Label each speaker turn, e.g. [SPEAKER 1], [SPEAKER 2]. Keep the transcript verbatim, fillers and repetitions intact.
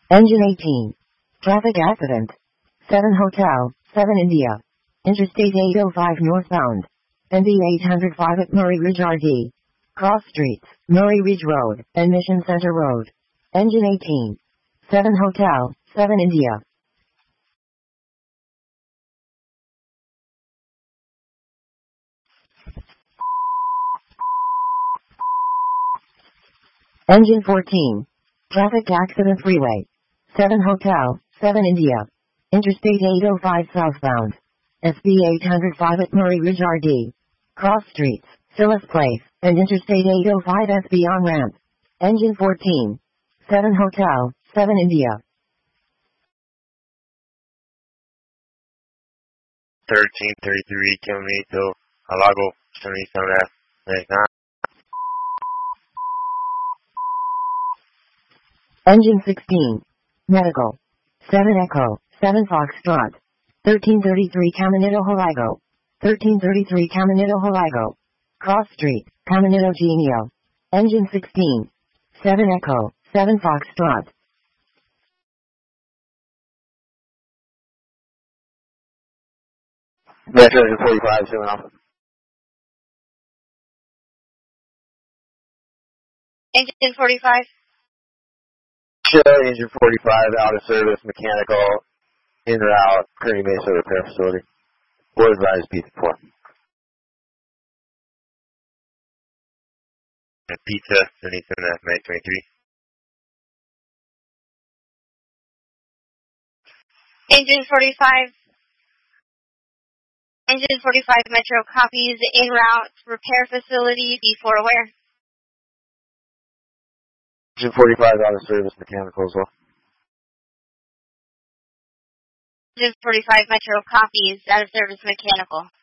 [SPEAKER 1] Engine eighteen. Traffic accident. seven Hotel, seven India. Interstate eight oh five northbound. N B eight oh five at Murray Ridge R D. Cross streets, Murray Ridge Road, and Mission Center Road. Engine eighteen. seven Hotel, seven India. Engine fourteen. Traffic accident freeway. seven Hotel, seven India. Interstate eight oh five southbound. S B eight oh five at Murray Ridge R D. Cross streets, Phyllis Place, and Interstate eight oh five S B on ramp. Engine fourteen. seven Hotel, seven India.
[SPEAKER 2] thirteen thirty-three, Caminito, Halago, seventy-seven F, ninety-nine.
[SPEAKER 1] Engine sixteen. Medical. seven Echo, seven Foxtrot. thirteen thirty-three Caminito Halago. thirteen thirty-three Caminito Halago. Cross Street, Caminito Genio. Engine sixteen. seven Echo, seven Foxtrot.
[SPEAKER 3] Metro Engine forty-five, seven Alpha.
[SPEAKER 4] Engine forty-five.
[SPEAKER 3] Sure, Engine forty-five, out of service, mechanical, en route, Kearney Mesa Repair Facility. Board advised B four.
[SPEAKER 2] Pizza, seventy-seven F, May twenty-three.
[SPEAKER 4] Engine forty-five. Engine forty-five Metro copies en route repair facility before aware.
[SPEAKER 3] Engine forty-five, out of service, mechanical as well.
[SPEAKER 4] Engine forty-five Metro copies out of service mechanical.